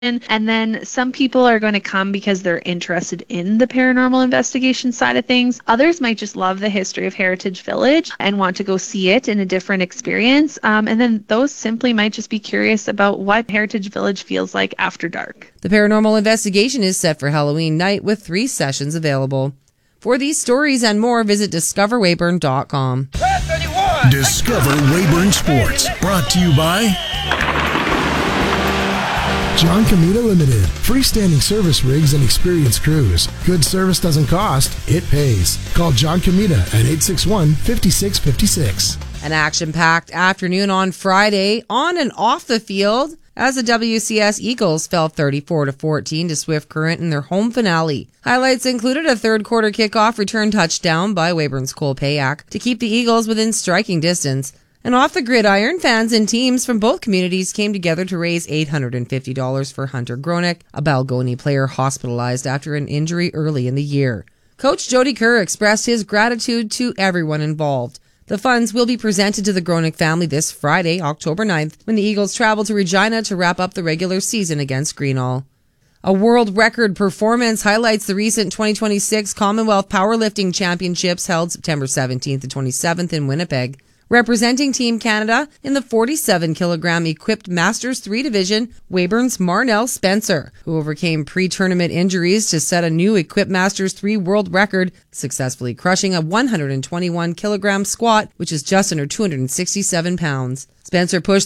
And then some people are going to come because they're interested in the paranormal investigation side of things. Others might just love the history of Heritage Village and want to go see it in a different experience. And then those simply might just be curious about what Heritage Village feels like after dark. The paranormal investigation is set for Halloween night with 3 sessions available. For these stories and more, visit discoverweyburn.com. Discover Weyburn Sports, brought to you by John Comita Limited. Freestanding service rigs and experienced crews. Good service doesn't cost, it pays. Call John Comita at 861-5656. An action-packed afternoon on Friday on and off the field as the WCS Eagles fell 34-14 to Swift Current in their home finale. Highlights included a third-quarter kickoff return touchdown by Weyburn's Cole Payak to keep the Eagles within striking distance. And off the gridiron, fans and teams from both communities came together to raise $850 for Hunter Gronick, a Balgoni player hospitalized after an injury early in the year. Coach Jody Kerr expressed his gratitude to everyone involved. The funds will be presented to the Gronick family this Friday, October 9th, when the Eagles travel to Regina to wrap up the regular season against Greenall. A world record performance highlights the recent 2026 Commonwealth Powerlifting Championships held September 17th to 27th in Winnipeg. Representing Team Canada in the 47-kilogram equipped Masters 3 division, Weyburn's Marnell Spencer, who overcame pre-tournament injuries to set a new equipped Masters 3 world record, successfully crushing a 121-kilogram squat, which is just under 267 pounds. Spencer pushed